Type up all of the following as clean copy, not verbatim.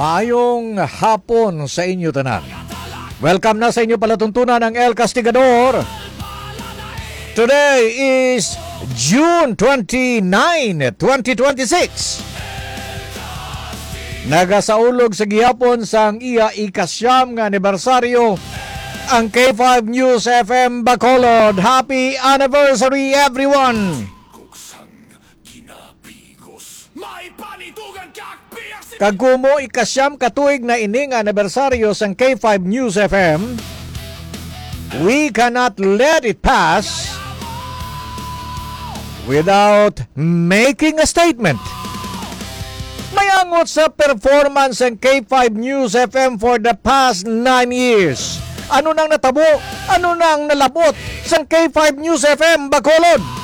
Maayong hapon sa inyo tanan. Welcome na sa inyo palatuntunan ng El Castigador. Today is June 29, 2026. Nagasaulog sa gihapon sang iya ikasyam nga anibersaryo ang K5 News FM Bacolod. Happy anniversary everyone! Kagkumo ikasyam katuig na ining anibersaryo sang K5 News FM, we cannot let it pass without making a statement. Mayangot sa performance ng K5 News FM for the past 9 years. Ano nang natabo? Ano nang nalabot sa K5 News FM Bacolod?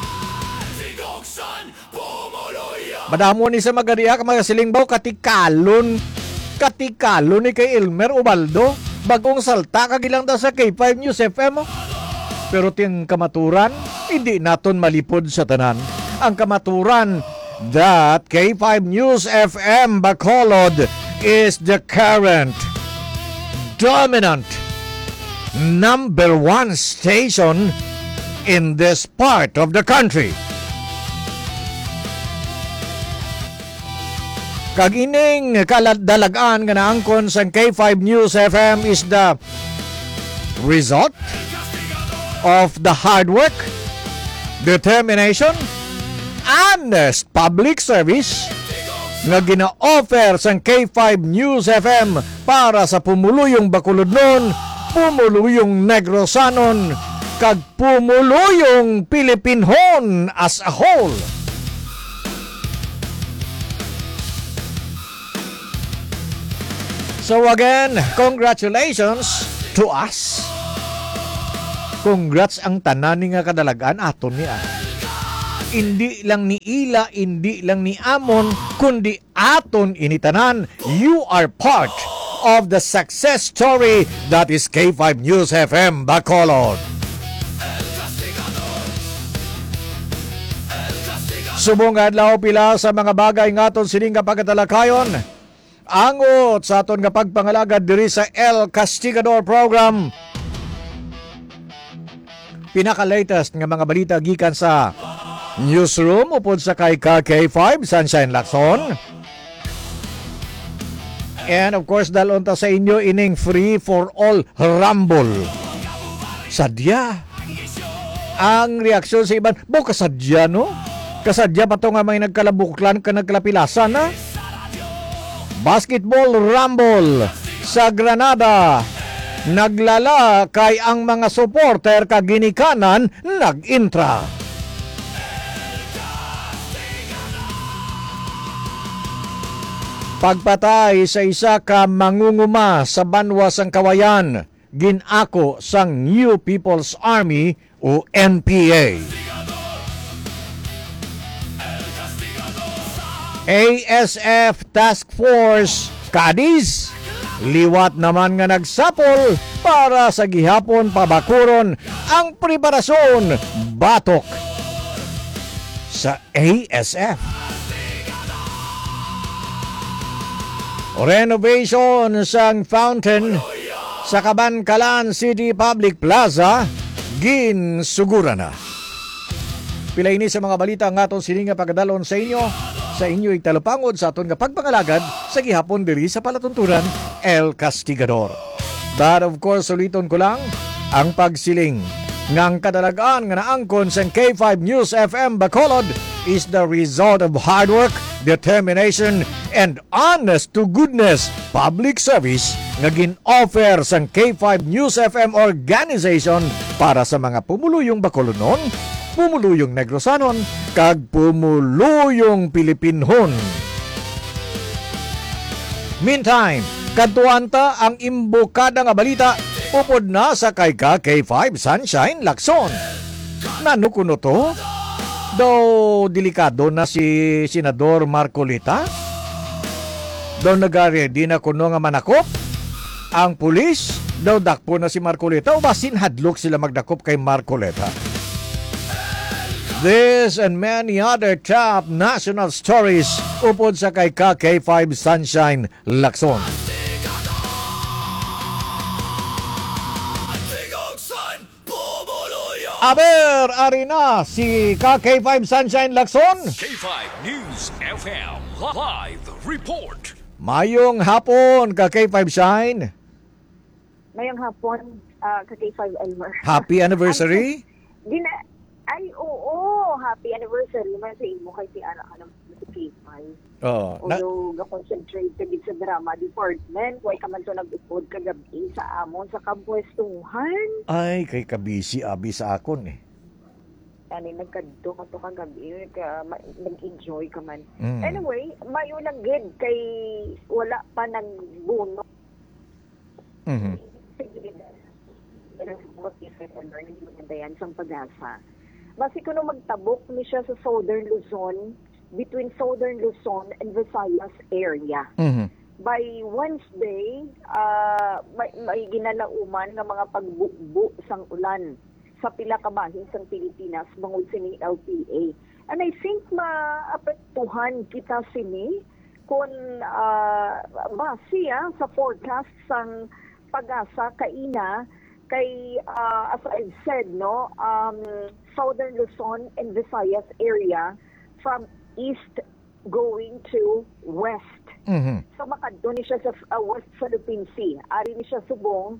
Madamo ni sa magariya ka mga silingbaw katikalon ni kay Elmer Ubaldo bagong salta kagilang daw sa K5 News FM. Pero ting kamaturan hindi naton malipod sa tanan. Ang kamaturan that K5 News FM Bacolod is the current dominant number one station in this part of the country. Kagining kaladalagaan nga naangkon sa K5 News FM is the result of the hard work, determination, honest public service nga gina-offer sa K5 News FM para sa pumuluyong Bacolodnon, pumuluyong Negrosanon, kag pumuluyong Pilipinhon as a whole. So again, congratulations to us. Congrats ang tanan ni nga kadalagan aton niya. Hindi lang ni Ila, hindi lang ni Amon, kundi aton initanan. You are part of the success story that is K5 News FM Bacolod. Subong adlaw pila sa mga bagay nga aton sining kapagkatalakayon. Angot sa aton nga pagpangalagad diri sa El Castigador program. Pinaka-latest nga mga balita gikan sa newsroom upod sa kay K5 Sunshine Lacson. And of course dalon ta sa inyo ining free for all rumble. Sadya. Ang reaksyon sa iban, kasadya no? Kasadya pa to nga may nagkalabuklan ka nagkalapilasan na? Basketball rumble sa Granada. Naglala kay ang mga supporter kag ginikanan nag-intra. Pagpatay sa isa ka mangunguma sa banwa sang Kawayan, ginako sang New People's Army o NPA. ASF Task Force Cadiz liwat naman nga nagsapol para sa gihapon pabakuron ang preparasyon batok sa ASF. Renovation sang fountain sa Cabancalan City Public Plaza ginsugura na. Pila ini sa mga balita nga aton sininga pagdalon sa inyo italupangod sa aton nga pagpangalagad sa gihapon diri sa palatuntunan El Castigador. But of course, uliton ko lang ang pagsiling ngang kadalagaan nga naangkon sa K5 News FM Bacolod is the result of hard work, determination, and honest to goodness public service nga gin-offer sa K5 News FM organization para sa mga pumuluyong Bacolonon, pumuluyong Negrosanon, kag pumuluyong Pilipinhon. Meantime, kadtuanta ang imbokada nga balita upod na sa kay K5 Sunshine Lacson. Nanukuno to? Daw delikado na si Senador Marcolita? Daw nag-ready na kuno nga manakop? Ang pulis? Daw dakpo na si Marcolita o basin hadlok sila magdakop kay Marcolita? This and many other top national stories upod sa kay KK5 Sunshine Lacson. Aber, ari na si KK5 Sunshine Lacson. K5 News FM Live Report. Mayong hapon, KK5 Shine. Mayong hapon, K5 Elmer. Happy anniversary. Oo, happy anniversary man sa imo kay si ano si K5. Oh, Although ga-concentrate ka sa drama department, why ka man to nag-upod kagabi sa amon sa kampwestuhan. ay, kay kabisi abi sa akon eh. Ani nagkadto ka to kagabi, nag-enjoy ka man. Mm. Anyway, mayo lang gid kay wala pa nang buno. Mhm. Dayan sang Pag-asa. Basi kuno magtabok ni siya sa Southern Luzon, between Southern Luzon and Visayas area. Mhm. By Wednesday, may ginalauman nga mga pagbukbo sang ulan sa pila ka bahin sang Pilipinas bangod sini LPA. And I think maapektuhan kita sini kung base sa forecast sang Pag-asa kaina kay as I've said Southern Luzon and Visayas area from east going to west. Mhm. So makadto ni siya sa West Philippine Sea. Ari ni siya subong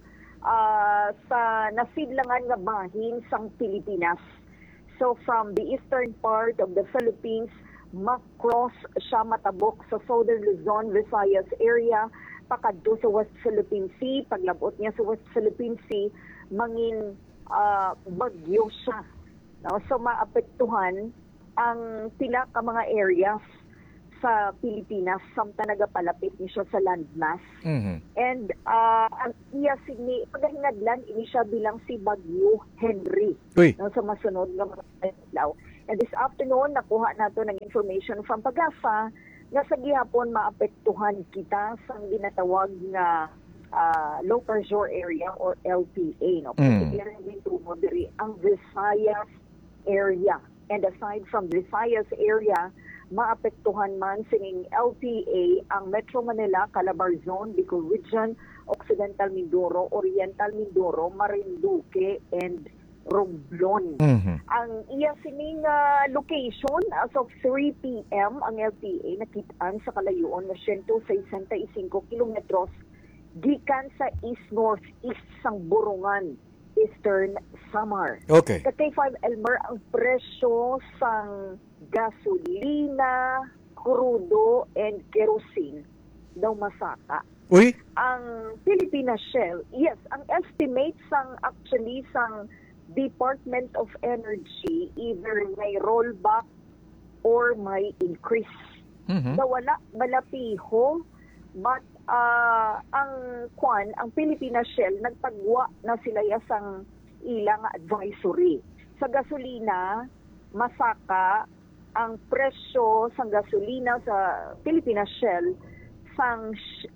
sa nasidlangan nga bahin sang Pilipinas. So from the eastern part of the Philippines, macross siya matabok sa Southern Luzon, Visayas area, pakadto sa West Philippine Sea. Paglabot niya sa West Philippine Sea, mangin bagyo siya. No? So maapektuhan ang pila ka mga areas sa Pilipinas samtang nagapalapit ni siya sa landmass. Mhm. And ang iya sini paghinadlan ini siya bilang si Bagyo Henry. Uy. No, sa masunod nga mga adlaw. And this afternoon nakuha nato ng information from Pag-asa nga sa gihapon maapektuhan kita sa ginatawag nga low pressure area or LPA, no? Particularly tumo diri ang Visayas area. And aside from Visayas area, maapektuhan man sining LPA ang Metro Manila, Calabarzon, Bicol Region, Occidental Mindoro, Oriental Mindoro, Marinduque, and Romblon. Mhm. Ang iya sining location as of 3 p.m. ang LPA nakitaan sa kalayuan na 165 kilometros gikan sa east-northeast sang Burungan, Eastern Samar. Okay. Sa K5 Elmer, ang presyo sang gasolina, crudo, and kerosene daw masaka. Uy. Ang Pilipinas Shell, yes, ang estimate sang Department of Energy, either may rollback or may increase. Mhm. So wala malapiho, but ang Pilipinas Shell nagpagwa na sila sang ilang advisory. Sa gasolina, masaka ang presyo sa gasolina sa Pilipinas Shell sang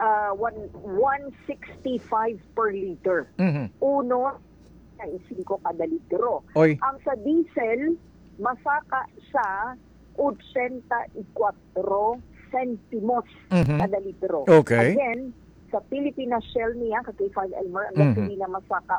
165 per liter. Mhm. 1.5 kada litro. Oy. Ang sa diesel, masaka sa 84 centimos Mhm. kada litro. Okay. Again, sa Pilipinas Shell niya, K5 Elmer, ang gasolina masaka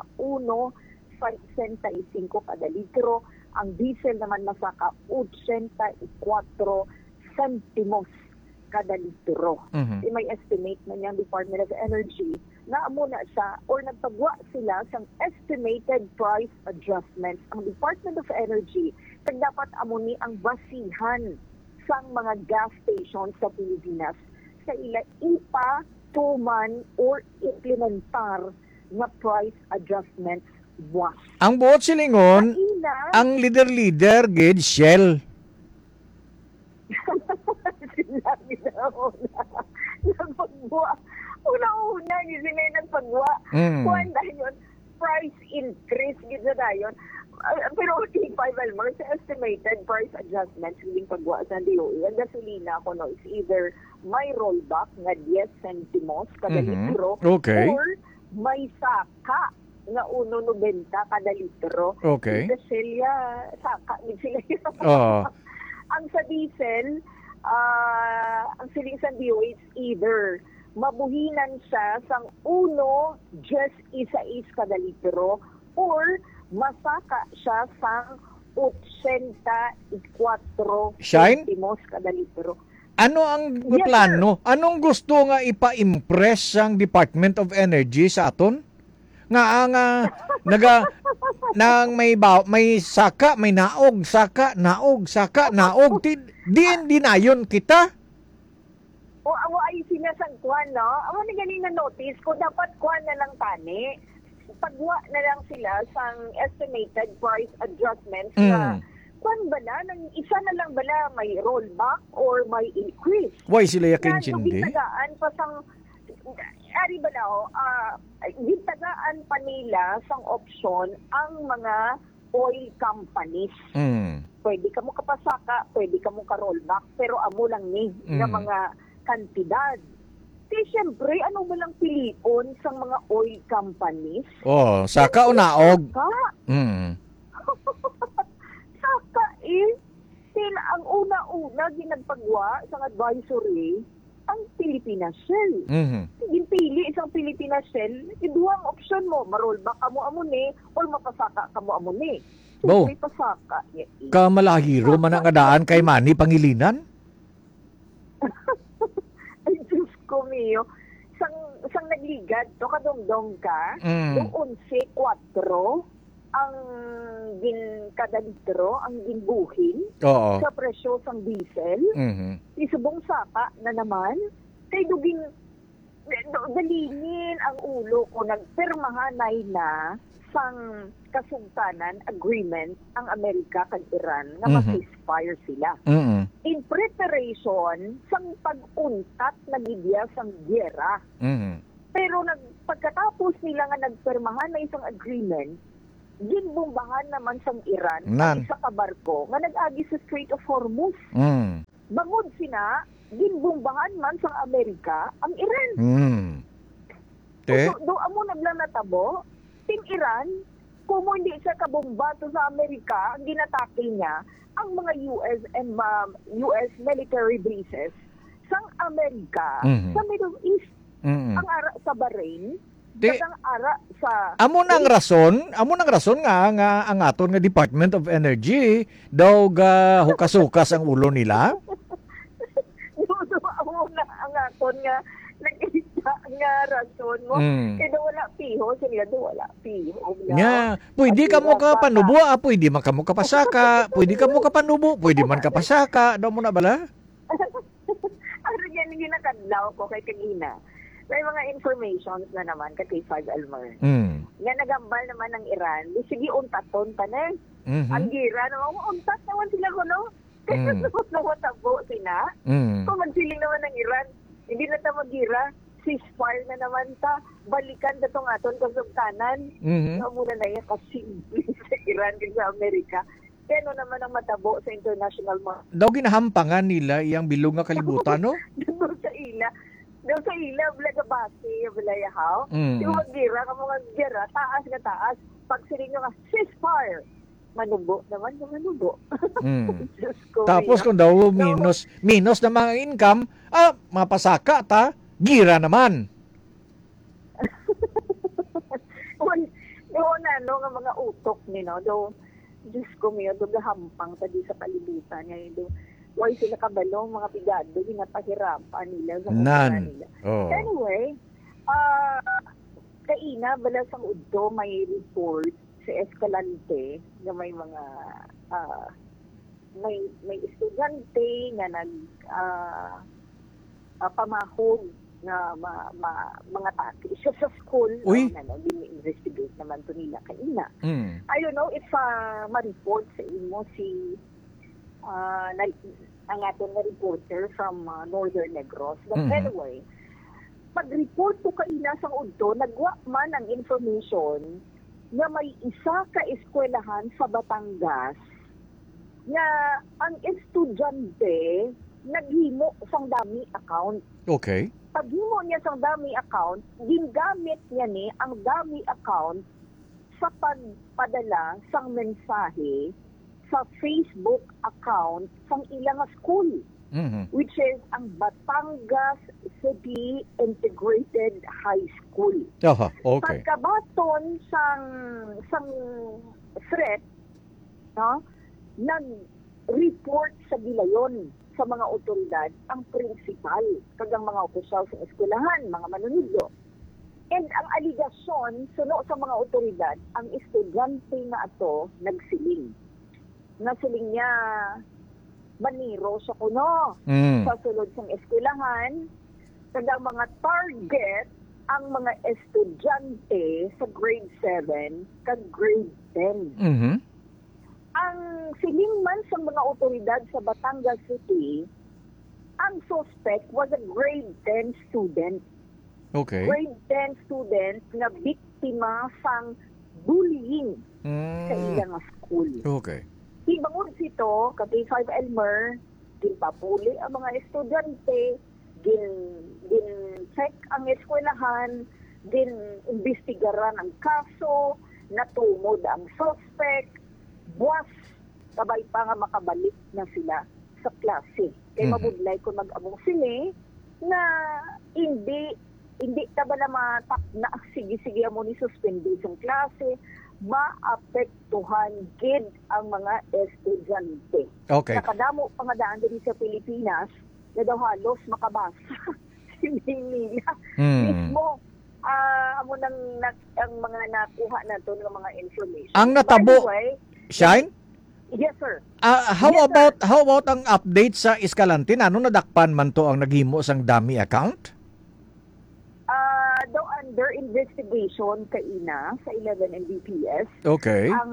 1.65 kada litro. Ang diesel naman masaka 84 centimos kada litro. Mhm. May estimate na niyang Department of Energy na amo na siya or nagpagwa sila sa estimated price adjustments. Ang Department of Energy kag dapat amo ni ang basihan sang mga gas stations sa Pilipinas sa ila ipatuman or implementar na price adjustments was. Ang buot silingon, ang leader gid Shell. Sinabi na una. Nagpagwa. Una-una, hindi sila yung nagpagwa. Kuhan dahil yun, price increase, gito dayon. Pero K5 Elmer, sa estimated price adjustments, hindi pagwa sa DOE, ang gasolina ko no, is either may rollback nga 10 centimos kada litro, Okay. or may saka nga 1.90 kada litro. Okay. Sa silya, saka din sila. Oo. Ang sa diesel, ang siling sa DOH either mabuhinan siya sang 1.16 kada litro or masaka siya sang 84 Shine? centimos kada litro. Ano ang Yes, plano? Anong gusto nga ipa-impress ang Department of Energy sa aton? Nga ang nang may saka, may naog, saka, naog, di nayon kita. O amo ay sinasangkuan, no? Amo ni ganing na notice ko dapat kuan na lang tani. Pagwa na lang sila sang estimated price adjustments na kuan bala nang isa na lang bala may rollback or may increase. Why sila yakin Yan, sindi? gitagaan pa sang ari ba na gitagaan pa nila sang option ang mga oil companies. Pwede ka mo kapasaka, pwede ka mo ka-rollback, pero amo lang ni na mga kantidad. Kasi siyempre, ano ba lang pilion sa mga oil companies? Oh, saka o naog? Saka. Saka sila ang una-una ginagpagwa sa advisory ang Pilipinas Shell. Ginpili isang Pilipinas Shell, iduang option mo, ma-rollback ka mo amo ni or mapasaka ka mo amo ni. Bo, Siyempre, pasaka. kamalahiro man ang adaan kay Manny Pangilinan? Ay, Diyos ko, Mio. Sang nagligad, to kadongdong ka, yung 11.4 ang kada litro, ang ginbuhin Oo. sa presyo sang diesel. Isubong saka na naman, kay duging dalingin ang ulo ko, nagpirmahanay na sang kasultanan agreement ang Amerika kag Iran nga mag-ceasefire sila. In preparation sang pag-untat na gidya sang gyera. Pero pagkatapos nila nga nagpirmahan na isang agreement, ginbombahan naman sang Iran ang isa ka barko nga nag-agi sa Strait of Hormuz. Bangod sina, ginbombahan man sang Amerika ang Iran. Do amo naglang natabo, Team Iran, kung hindi siya kabomba to sa Amerika, ang ginatake niya ang mga US and US military bases sa Amerika, sa Middle East, ang ara sa Bahrain, ang ara sa Amo nang rason nga ang aton nga Department of Energy daw ga hukas-hukas ang ulo nila. Amo na ang aton nga nag-isa nga rason mo. Kaya wala piho, sila wala piho. Nga, pwede ka mo ka panubo, pwede man ka mo kapasaka, pwede ka mo ka panubo, pwede man kapasaka, daw mo na bala? Ano yan yung ginakadlaw ko kay Kagina? May mga informations na naman kay Faz Almar. Nga nagambal naman ng Iran, sige untaton pa na. Ang gira naman, untat naman sila ko, no? Kaya naman tabo sila. Kung magsiling naman ng Iran, hindi na ta magira, ceasefire na naman ta, balikan na itong aton kasugtanan. Muna na yan kasimple sa Iran sa Amerika. Kaya naman ang matabo sa international market. Daw ginahampangan nila iyang bilog nga kalibutan, no? Doon sa ila, blaga base, balayahaw. Di mo magira, ka mga gira, taas nga taas. Pag siling nga, ceasefire. Manubo naman yung manubo. Tapos kung daw minus na mga income, mapasaka ta, gira naman. Doon nga mga utok ni, no? Doon, Diyos ko miyo, doon hampang ta di sa kalibutan niya. Doon, why sila kabalong, mga pigado, yung napahirapan nila. Nila. Oh. Anyway, kaina, bala sa udto, may report sa Escalante na may mga may estudyante na pamahog na mga tati sa school. Ini-investigate naman to nila kaina. I don't know if ma-report sa imo si ang aton na reporter from Northern Negros. But anyway, pag-report to kaina sa udto, nagwa man ang information na may isa ka eskwelahan sa Batangas na ang estudyante naghimo sang dami account. Okay. Paghimo niya sang dami account, gingamit niya ni ang dami account sa pagpadala sang mensahe sa Facebook account sang ilang school, which is ang Batangas City Integrated High School. Aha, okay. Pagkabaton sang threat, no, nag-report sa gilayon sa mga otoridad ang principal, kagang mga opisyal sa eskwelahan, mga manunodlo. And ang aligasyon, suno sa mga otoridad, ang estudyante na ato nagsiling. Nasiling niya, maniro sa kuno sa sulod sang eskwelahan, kagang mga target ang mga estudyante sa grade 7 kag grade 10. Ang silingman sa mga otoridad sa Batangas City, ang suspect was a grade 10 student. Okay. Grade 10 student na biktima sang bullying sa ilang school. Okay. Ibangod sito, K5 Elmer, ginpapuli ang mga estudyante, gin-check ang eskwelahan, gin-imbestigaran ang kaso, natumod ang suspect, buwas, sabay pa nga makabalik na sila sa klase. Kaya mabudlay kung mag-among sini na hindi ka ba na na sige-sige mo ni suspended sa klase, maapektuhan gid ang mga estudyante. Okay. Nakadamo pa nga daan din sa Pilipinas na daw halos makabasa hindi nila. Mismo, amo nang ang mga nakuha na to ng mga information. Ang natabo, By the way, Shine? yes, sir. How Yes, sir. about ang update sa Escalante? Ano nadakpan man to ang naghimo sang dummy account? Though under investigation kaina sa 11 Mbps, Okay. ang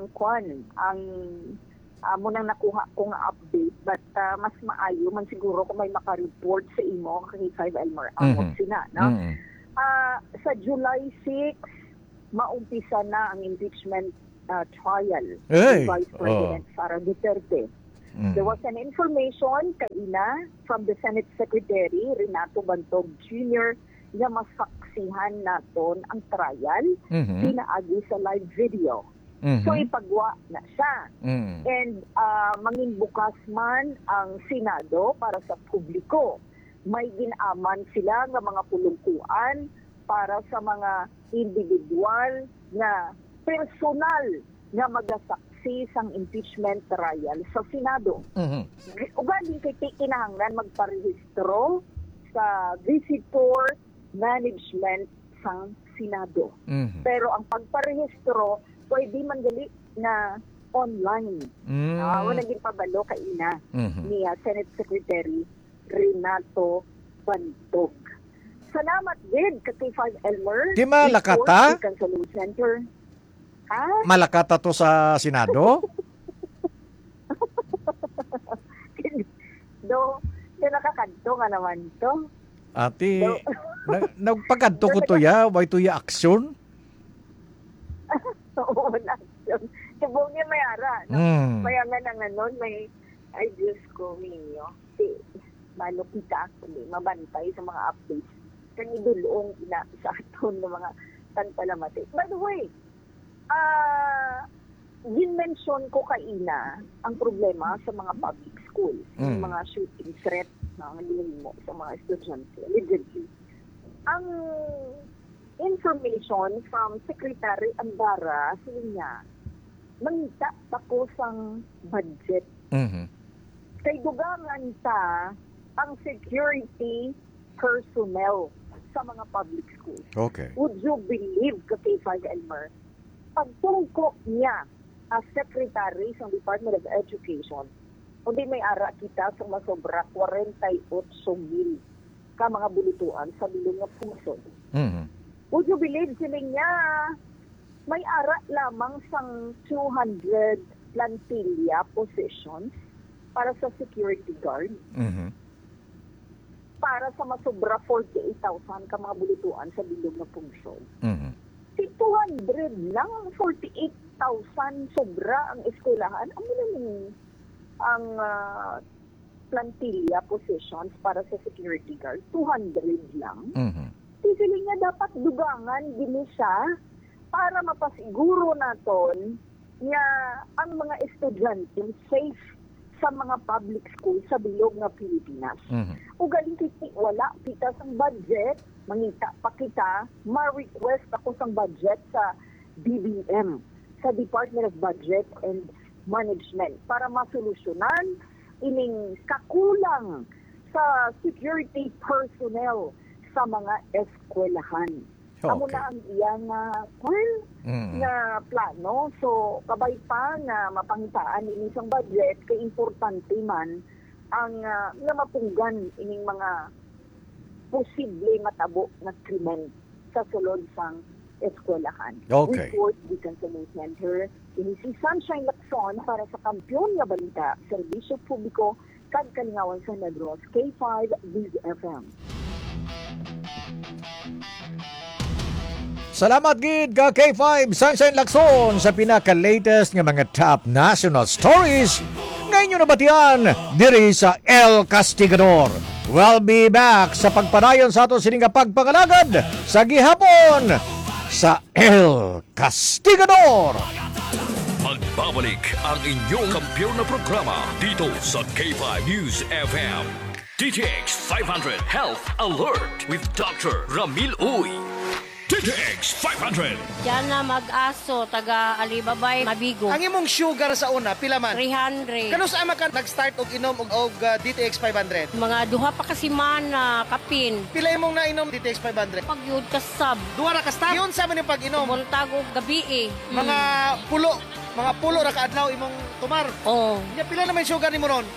mo nang nakuha ko nga update, but mas maayo man siguro kung may makareport sa imo kay 5 Elmer amot sina, no? Sa July 6, maumpisa na ang impeachment trial Hey! ng Vice President Sara Duterte. There was an information kaina from the Senate Secretary Renato Bantog Jr. na masaksihan naton ang trial pinaagi sa live video. So ipagwa na siya. And mangin bukas man ang Senado para sa publiko. May ginaman sila ng mga pulungkuan para sa mga individual na personal na magasaksi sang impeachment trial sa Senado. Ugaling kay kinahanglan magparehistro sa visitor management sang Senado. Pero ang pagparehistro pwede man gali na online. Wala din pabalo kaina ni Senate Secretary Renato Bantog. Salamat din kay 5 Elmer. Di malakata? Report Center. Malakata to sa Senado? Do nakakadto nga naman to. Ati, nagpagkadto ko to ya, why to ya aksyon? Oo, wala. Subong niya may ara. No? May nga na nga nun, ay Diyos ko, minyo. Malupita ako, mabantay sa mga updates. Kanidulong ina sa aton ng mga tanpalamati. By the way, din-mention ko kaina ang problema sa mga public schools, yung mga shooting threat na mo sa mga estudyante. Allegedly. Ang information from Secretary Andara, sila niya, mangita pa ko sang budget. Kay dugangan ta ang security personnel sa mga public schools. Okay. Would you believe, K5 Elmer, pagtungko niya as Secretary sa Department of Education, kundi may ara kita sa masobra 48,000 ka mga bulutuan sa bilong ng puso. Would you believe sila niya may ara lamang sang 200 plantilla positions para sa security guard, para sa masobra 48,000 ka mga bulutuan sa bilog na pungsyon. Si 200 lang, 48,000 sobra ang eskwelahan. Ang naman ang plantilla positions para sa security guard, 200 lang. Sisiling nga dapat dugangan din siya para mapasiguro naton nga ang mga estudyante safe sa mga public school sa bilog nga Pilipinas. Mhm. Ug galing kiti wala kita sang budget, mangita pa kita, ma-request ako sang budget sa DBM, sa Department of Budget and Management para masolusyonan ining kakulang sa security personnel sa mga eskwelahan. Amo Okay. na ang iyang na plano. So, kabay pa na mapangitaan ini isang budget, kay importante man ang nga mapunggan ining mga posible matabo na krimen sa sulod sang eskwelahan. Okay. Report Gikan sa News Center. Ini si Sunshine Lacson para sa Kampiyon nga Balita, Serbisyo Publiko, kag Kalingawan sa Negros, K5 Viz FM. Salamat gid ka K5 Sunshine Lacson sa pinaka-latest nga mga top national stories ngayon nabatian diri sa El Castigador. We'll be back sa pagpanayon sa ato sining nga pagpangalagad sa gihapon sa El Castigador. Magbabalik ang inyong kampiyon na programa dito sa K5 News FM. DTX 500 Health Alert with Dr. Ramil Uy. DTX 500. Diyan na mag-aso, taga Alibabay, Mabigo. Ang imong sugar sa una, pila man? 300. Kano sa ama ka nag-start og inom og DTX 500? Mga duha pa kasi man na kapin. Pila imong nainom DTX 500? Pag yun ka sab, Duha ra ka start. Yun sa man yung pag-inom. buntag og gabi eh. Mga pulo ra ka adlaw imong tumar. Oh, Ya pila naman sugar nimo ron?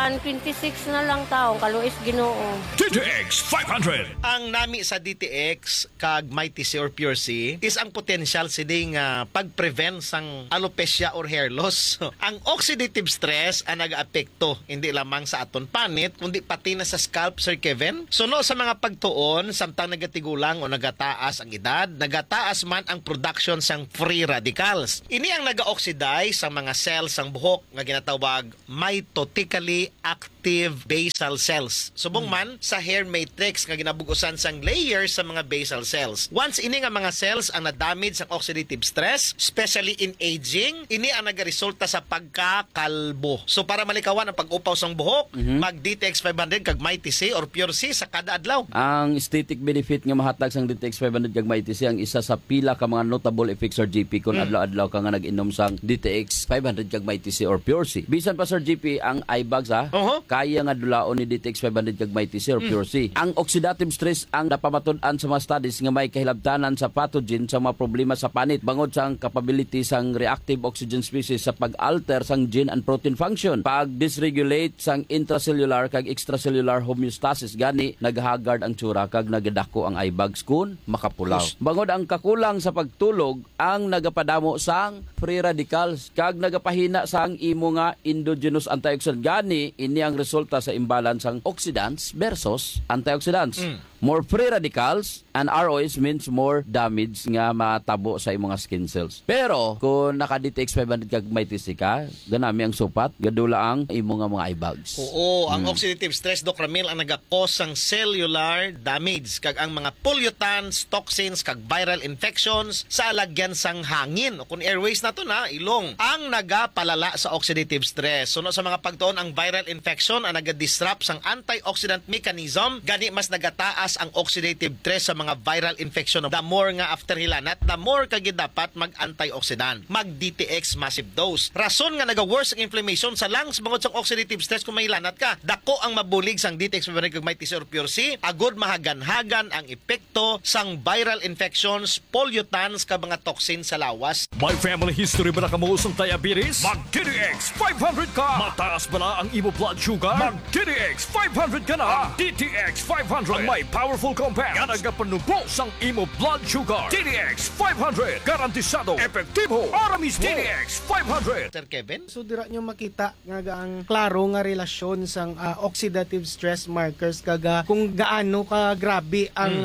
126 na lang taong kaluis Ginoo. DTX 500. Ang nami sa DTX kag Mighty C or Pure C is ang potential siding pag-prevent sang alopecia or hair loss. Ang oxidative stress ang nag-aapekto hindi lamang sa aton panit kundi pati na sa scalp, Sir Kevin. Suno sa mga pagtuon samtang nagatigulang o nagataas ang edad, nagataas man ang production sang free radicals. Ini ang naga-oxidize sa mga cells sang buhok nga ginatawag mitotically active basal cells. Subong man sa hair matrix nga ginabugusan sang layers sa mga basal cells. Once ini nga mga cells ang na-damage sang oxidative stress, especially in aging, ini ang nagaresulta sa pagkakalbo. So para malikawan ang pag-upaw sang buhok, mag DTX 500 kag Mighty C or Pure C sa kada adlaw. Ang aesthetic benefit nga mahatag sang DTX 500 kag Mighty C ang isa sa pila ka mga notable effects or GP kung adlaw-adlaw ka nga nag-inom sang DTX 500 kag Mighty C or Pure C. Bisan pa Sir GP ang eye bags kaya nga dulaon ni DTX 500 kag Mighty C or Pure C. Ang oxidative stress ang napamatud-an sa mga studies nga may kahilabtanan sa pathogen sa mga problema sa panit bangod sa ang capability sang reactive oxygen species sa pag-alter sang gene and protein function, pag-dysregulate sang intracellular kag extracellular homeostasis gani naghagard ang tsura kag nagadako ang eye bags kun makapulaw. Bangod ang kakulang sa pagtulog ang nagapadamo sang free radicals kag nagapahina sang imo nga endogenous antioxidant gani ini ang resulta sa imbalance ang oxidants versus antioxidants. More free radicals and ROS means more damage nga matabo sa imong skin cells. Pero kung naka-DTX 500 kag Mighty C ka, ganami ang supat, gadula ang imong mga eye bags. Oo, ang oxidative stress, Doc Ramil, ang nagakos ng cellular damage kag ang mga pollutants, toxins, kag viral infections sa alagyan sang hangin o kung airways na to na, ilong, ang nagapalala sa oxidative stress. Suno sa mga pagtuon ang viral infection ang nagadisrupt sang antioxidant mechanism, gani mas nagataas ang oxidative stress sa mga viral infection. The more nga after hilanat, the more kagid dapat mag-antioxidant, mag-DTX massive dose. Rason nga naga-worse ang inflammation sa lungs bangod sa oxidative stress kung mahilanat ka. Dako ang mabulig sang DTX 500 kag Mighty C or Pure C, agud mahagan-hagan ang epekto sang viral infections, pollutants ka mga toxin sa lawas. May family history ba na kamuusong diabetes? Mag-DTX 500 ka! Mataas ba na ang imo blood sugar? Mag-DTX 500 ka na! DTX 500 ang may powerful compounds nga nagapanubos ang imo blood sugar. DTX 500 garantisado, epektibo, para mismo. DTX 500. Sir Kevin? So dira nyo makita nga ang klaro nga relasyon sang oxidative stress markers kaga kung gaano ka grabe ang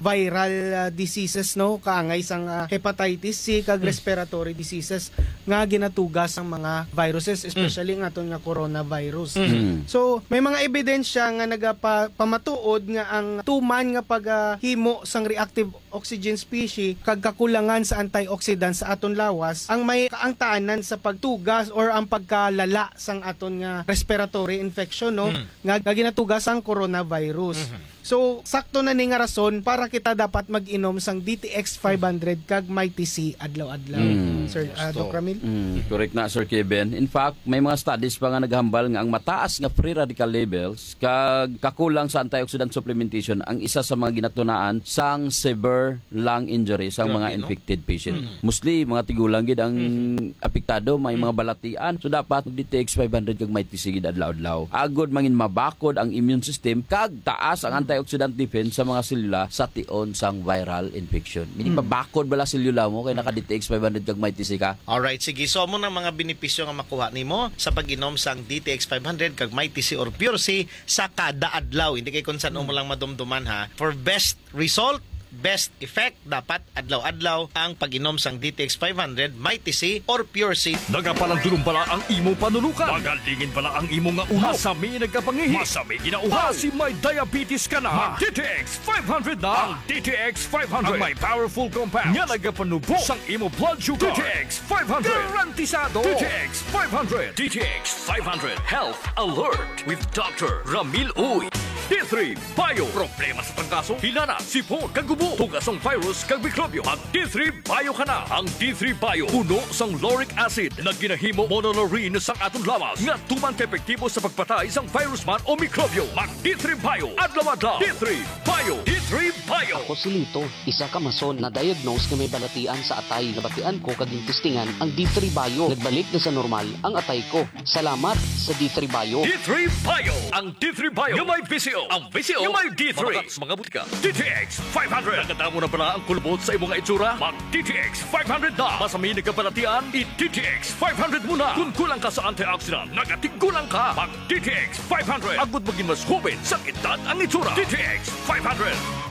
viral diseases no kaangay sang hepatitis C kag respiratory diseases nga ginatugas ang mga viruses especially nga aton nga coronavirus. So may mga ebidensya nga nagapamatuod nga ang atuman nga paghimo sang reactive oxygen species kag kakulangan sa antioxidant sa aton lawas ang may kaangtanan sa pagtugas or ang pagkalala sang aton nga respiratory infection no nga ginatugas ang coronavirus. So, sakto na ni nga rason para kita dapat mag-inom sang DTX 500 kag Mighty C adlaw-adlaw. Sir Doc Ramil? Correct na, Sir Kevin. In fact, may mga studies pa nga naghambal nga ang mataas nga free radical levels kag kakulang sa antioxidant supplementation ang isa sa mga ginatunaan sang severe lung injury sa mga infected patient. Mostly, mga tigulang gid ang apektado, may mga balatian. So, dapat DTX 500 kag Mighty C gid adlaw-adlaw. Agod mangin mabakod ang immune system kag taas ang antioxidant defense sa mga selula sa tion sang viral infection. Meaning mabakod bala selula mo kay naka DTX 500 kag Mighty C ka. Alright, sige. So, mo ng mga benepisyo nga makuha nimo sa pag-inom sang DTX 500 kag Mighty C or Pure C sa kada adlaw. Hindi kay kung saan mo lang madumduman ha. For best result, best effect, dapat adlaw-adlaw ang pag-inom sang DTX 500, Mighty C or Pure C. Nagapalandulong pala ang imo panulukan. Magalingin pala ang imo nga uhaw. Masami nagkapangihi. Masami ginauhaw. Si may diabetes ka na. Mag DTX 500 na. Ang DTX 500. Ang may powerful compounds. Nga nagapanubo sang imo blood sugar. DTX 500. Garantisado. DTX 500. DTX 500. Health Alert with Dr. Ramil Uy. D3 Bio. Problema sa tangkaso, hilana, sipon, kagubo, tugasong virus, kag mikrobyo. Mag D3 Bio ka na. Ang D3 Bio, puno sang lauric acid na ginahimo monolaurin sang atong lawas nga tuman ka-epektibo sa pagpatay sang virus man o mikrobyo. Mag D3 Bio. Adlaw-adlaw. D3 Bio. D3 Bio. Ako si Lito, isa ka mason na diagnose nga may balatian sa atay. Nabatian ko kaging testingan ang D3 Bio. Nagbalik na sa normal ang atay ko. Salamat sa D3 Bio. D3 Bio. Ang D3 Bio yung may VCO. Ang VCO yung may D3. Mamakas mga butika. DTX 500. Nagkatamo na pala ang kulbot sa imong itsura. Mag DTX 500 na. Masami nagkabalatian, i-DTX 500 muna. Kung kulang ka sa antioxidant, nagatigulang ka. Mag DTX 500. Agud maging mas hubin sa edad ang itsura. DTX 500.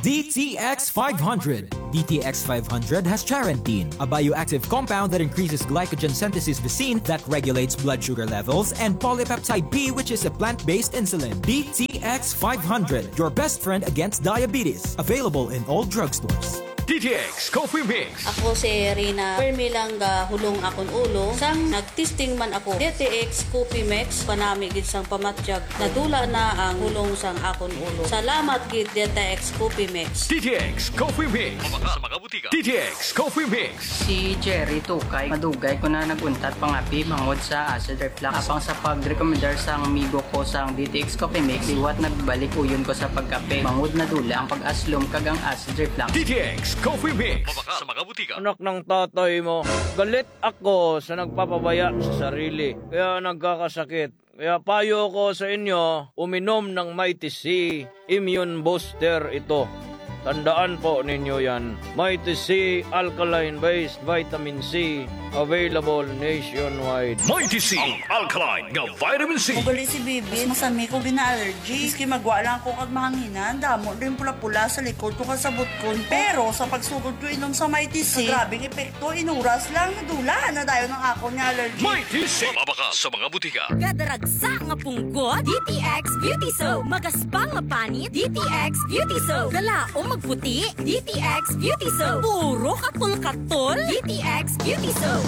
DTX 500. DTX 500 has charantine, a bioactive compound that increases glycogen synthesis vesine that regulates blood sugar levels, and polypeptide B, which is a plant-based insulin. DTX 500, your best friend against diabetes. Available in all drugstores. DTX Coffee Mix. Ako si Rina Permilang hulong akon ulo. Sang nagtesting man ako DTX Coffee Mix panami gid sang pamatjag. Nadula na ang hulong sang akon ulo. Salamat gid DTX Coffee Mix. DTX Coffee Mix. Mamakas sa mga butika. DTX Coffee Mix. Si Jerry Tukay, madugay ko na naguntat pangapi mangod sa acid reflux. Apang sa pag-recommendar sang amigo ko sang DTX Coffee Mix, liwat nagbalik uyon ko sa pagkape. Mangod na dula ang pag-aslom kagang acid reflux. DTX Coffee Mix. Mamakas sa mga butika. Anak ng tatay mo, galit ako sa nagpapabaya sa sarili. Kaya nagkakasakit. Kaya payo ko sa inyo, uminom ng Mighty C Immune Booster ito. Tandaan po ninyo yan. Mighty C Alkaline-based Vitamin C, available nationwide. Mighty C, ang alkaline nga vitamin C. Ugali si Bibi, masami ko gina-allergy. Iski magwa lang ko kag mahanginan. Damo din pula-pula sa likod ko kasabot ko. Pero sa pagsugod ko inom sa Mighty C, grabing epekto, inuras lang, nadula na dayo ng ako niya allergy. Mighty C, mabakas sa mga butika. Kadaragsa nga punggot, DTX Beauty Soap. Magaspang nga panit, DTX Beauty Soap. Galaom magputi, DTX Beauty Soap. Puro katul-katul, DTX Beauty Soap.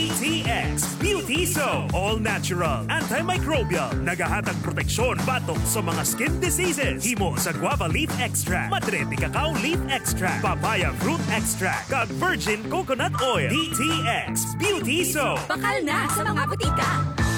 DTX Beauty Soap. All natural, antimicrobial, nagahatag proteksyon batok sa mga skin diseases. Himo sa guava leaf extract, madrete cacao leaf extract, papaya fruit extract, kag virgin coconut oil. DTX Beauty Soap. Bakal na sa mga butika.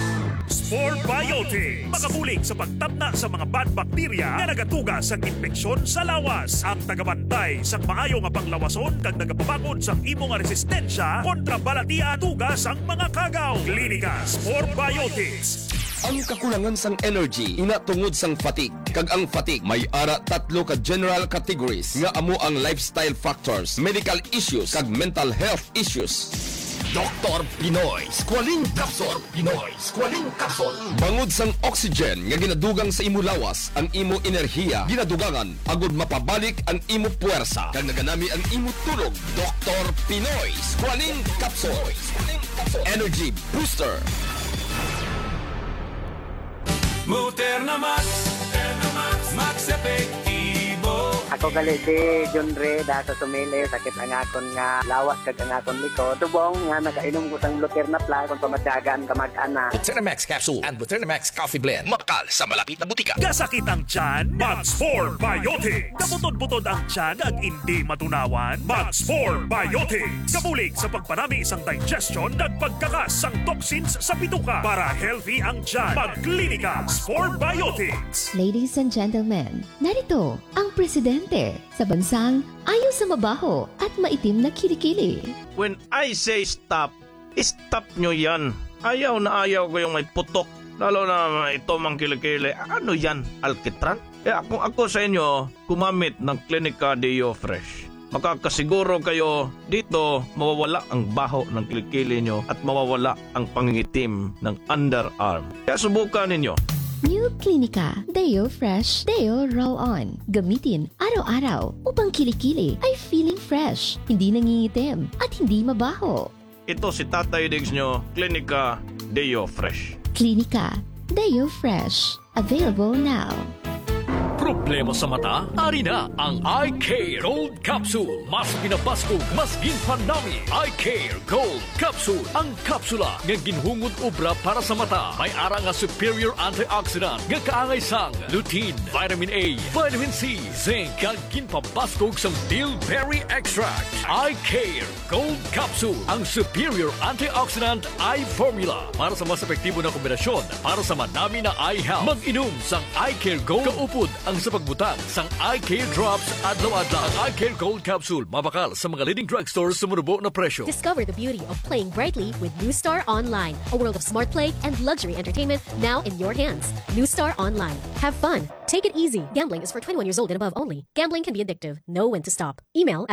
Sport Biotics. Makabulig sa pagtapna sa mga bad bacteria na nagatugas sa infeksyon sa lawas. Ang tagabantay sa maayo nga panglawason kag nagapabakod sa imo nga resistensya kontra balatia tugas ang mga kagaw. Klinika Sport Biotics. Ang kakulangan sang energy ina tungod sang fatigue. Kag ang fatigue may ara tatlo ka general categories nga amo ang lifestyle factors, medical issues kag mental health issues. Dr. Pinoy Squalene Capsule. Pinoy Squalene Capsule. Bangod sang oxygen nga ginadugang sa imo lawas, ang imo enerhiya ginadugangan agud mapabalik ang imo puwersa kag naganami ang imo tulog. Dr. Pinoy Squalene Capsule. Energy Booster. Muterna Max, Max Efectivo. Ako gali si John Ray da sa Sumili, sakit ang akon nga lawas kag ang akon likod. Tubong nga nakainom ko sang Luterna Plus kung pamadyagan ka mag-ana. Buternamax Capsule and Buternamax Coffee Blend. Makal sa malapit na butika. Kasakit ang tiyan, Max4 Biotics. Kabutod-butod ang tiyan ag hindi matunawan, Max4 Biotics. Kabulig sa pagpanami isang digestion ag pagkakas sang toxins sa bituka para healthy ang tiyan. Magklinika 4 Biotics. Ladies and gentlemen, narito ang presidente sa bansang ayaw sa mabaho at maitim na kilikili. When I say stop, stop nyo yan. Ayaw na ayaw ko yung may putok. Lalo na ito mang kilikili. Ano yan? Alkitran? Kung ako sa inyo, gumamit ng Clinica Deo Fresh. Makakasiguro kayo dito mawawala ang baho ng kilikili nyo at mawawala ang pangingitim ng underarm. Kaya subukan ninyo. New Clinica Deo Fresh Deo Roll-On. Gamitin araw-araw upang kilikili ay feeling fresh, hindi nangingitim at hindi mabaho. Ito si Tatay Diggs nyo, Clinica Deo Fresh. Clinica Deo Fresh. Available now. Problema sa mata? Ari na ang Eye Care Gold Capsule. Mas pinapasok, mas ginpanami. Eye Care Gold Capsule. Ang kapsula nga ginhungod obra para sa mata. May ara nga superior antioxidant nga kaangay sang lutein, vitamin A, vitamin C, zinc, kag ginpapasok sang bilberry extract. Eye Care Gold Capsule. Ang superior antioxidant eye formula para sa mas epektibo na kombinasyon para sa madami na eye health. Mag-inom sang Eye Care Gold kaupod ang sa pagbutang sang Eye Care Drops adlaw-adlaw. Ang Eye Care Gold Capsule mabakal sa mga leading drugstores sa munubo na presyo. Discover the beauty of playing brightly with New Star Online, a world of smart play and luxury entertainment now in your hands. New Star Online. Have fun. Take it easy. Gambling is for 21 years old and above only. Gambling can be addictive. Know when to stop. Email at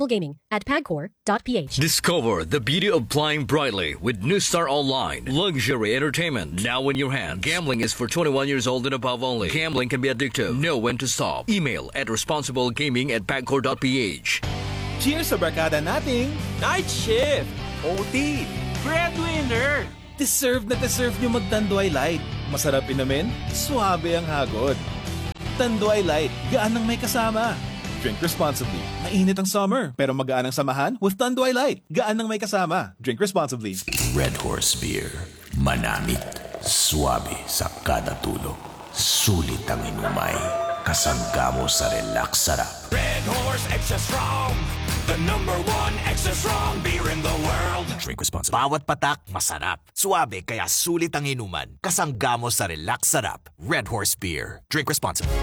responsiblegaming@pagcor.ph. Discover the beauty of playing brightly with New Star Online. Luxury entertainment now in your hands. Gambling is for 21 years old and above only. Gambling can be addictive. Know when to stop. Email at responsiblegaming@pagcor.ph. Cheers sa barkada nating Night Shift, OT, Breadwinner. Deserve na deserve nyo mag-Tanduay Light. Masarap inamin, suabe ang hagod. Tanduay Light, gaan ng may kasama. Drink responsibly. Mainit ang summer, pero magaan ang samahan with Tanduay Light. Gaan ng may kasama. Drink responsibly. Red Horse Beer. Manamit. Suabe sa kada tulog. Sulit ang inumay. Kasangga mo sa relax sarap. Red Horse Extra Strong. The #1 extra strong beer in the world. Drink responsibly. Bawat patak, masarap. Suabe, kaya sulit ang inuman. Kasangga mo sa relax sarap. Red Horse Beer. Drink responsibly.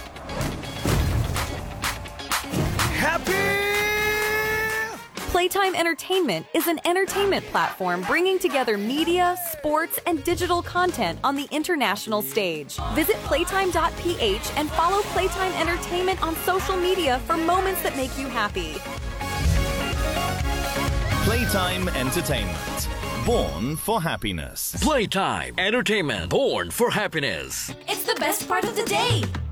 Playtime Entertainment is an entertainment platform bringing together media, sports, and digital content on the international stage. Visit playtime.ph and follow Playtime Entertainment on social media for moments that make you happy. Playtime Entertainment. Born for happiness. Playtime Entertainment. Born for happiness. It's the best part of the day.